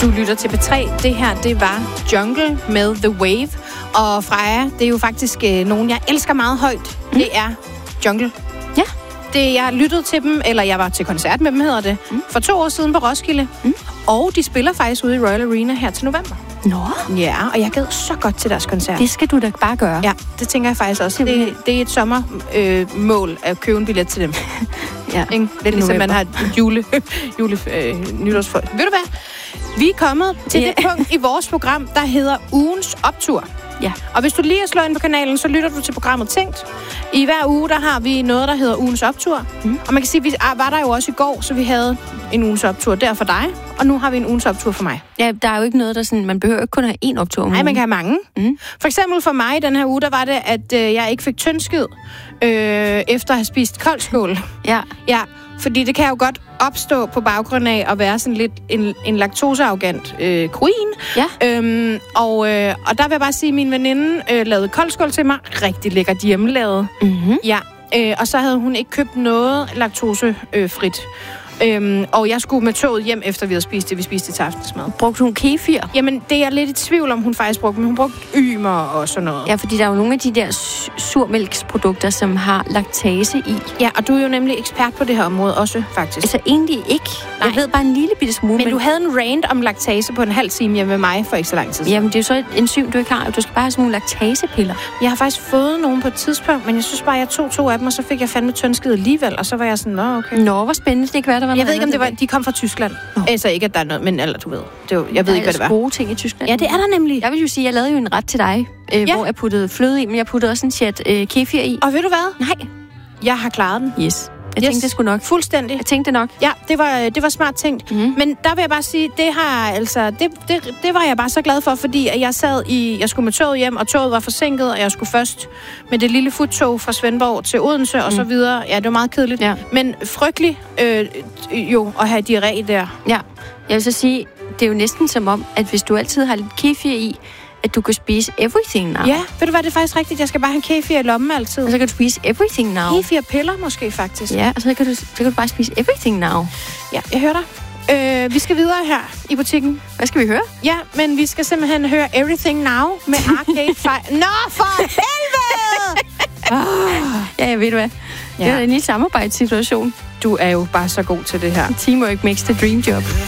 Du lytter til P3. Det her, det var Jungle med The Wave. Og Freja, det er jo faktisk nogen, jeg elsker meget højt. Det er Jungle. Ja. Jeg lyttede til dem, eller jeg var til koncert med dem, hedder det, for 2 år siden på Roskilde. Og de spiller faktisk ude i Royal Arena her til november. Nå. Ja, og jeg gad så godt til deres koncert. Det skal du da bare gøre. Ja, det tænker jeg faktisk også. Det er et sommermål at købe en billet til dem. Ja. Lidt ligesom man har et nytårsfolk. Ved du hvad? Vi er kommet til det punkt i vores program, der hedder Ugens Optur. Ja. Og hvis du lige er slået ind på kanalen, så lytter du til programmet Tænkt. I hver uge, der har vi noget, der hedder Ugens Optur. Og man kan sige, at vi var der jo også i går, så vi havde en ugens optur der for dig. Og nu har vi en ugens optur for mig. Ja, der er jo ikke noget, der sådan... Man behøver ikke kun have én optur. Nej, man kan have mange. For eksempel for mig i den her uge, der var det, at jeg ikke fik tyndskid efter at have spist koldskål. Ja. Ja, fordi det kan jo godt opstå på baggrund af at være sådan lidt en laktosearrogant queen. Ja. Og der vil jeg bare sige, at min veninde lavede koldskål til mig. Rigtig lækkert hjemmelavet. Ja. Og så havde hun ikke købt noget laktosefrit. Og jeg skulle med toget hjem, efter vi havde spist det. Vi spiste til aftensmad. Brugte hun kefir? Jamen, det er jeg lidt i tvivl om, hun faktisk brugte. Men hun brugte ymer og sådan noget. Ja, fordi der er jo nogle af de der surmælksprodukter, som har laktase i. Ja, og du er jo nemlig ekspert på det her område også, faktisk. Altså egentlig ikke. Nej. Jeg ved bare en lille bitte smule. Men du havde en rant om laktase på en halv time hjemme med mig for ikke så lang tid siden. Jamen, det er jo så et enzym, du ikke har. Du skal bare have sådan nogle laktasepiller. Jeg har faktisk fået nogle på et tidspunkt, men jeg synes bare, jeg tog 2 af dem, og så fik jeg fandme tyndskid alligevel, og så var jeg sådan, okay. Nå, hvor spændende. Det ikke være, der var jeg ved ikke, om det var, de kom fra Tyskland. Altså ikke, at der er noget, men eller du ved. Det var, jeg ved ikke, hvad det var. Der er gode ting i Tyskland. Ja, det er der nemlig. Jeg vil jo sige, jeg lavede jo en ret til dig, hvor jeg puttede fløde i, men jeg puttede også en chat kefir i. Og ved du hvad? Nej. Jeg har klaret den. Yes. Jeg tænkte, det skulle nok. Fuldstændig. Jeg tænkte nok. Ja, det var smart tænkt. Men der vil jeg bare sige, det var jeg bare så glad for, fordi jeg jeg skulle med toget hjem, og toget var forsinket, og jeg skulle først med det lille futtog fra Svendborg til Odense og så videre. Ja, det var meget kedeligt. Ja. Men frygtelig jo at have diarré der. Ja, jeg vil så sige, det er jo næsten som om, at hvis du altid har lidt kefir i, at du kan spise everything now. Ja, ved du hvad, det er faktisk rigtigt. Jeg skal bare have kefir i lommen altid. Og så kan du spise everything now. Kefirpiller måske faktisk. Ja, og så kan du bare spise everything now. Ja, jeg hører dig. Vi skal videre her i butikken. Hvad skal vi høre? Ja, men vi skal simpelthen høre Everything Now med Arcade Fire. Nå, for helvede! Ja, jeg ved hvad. Det er en lille samarbejdssituation. Du er jo bare så god til det her. Teamwork makes the dream job.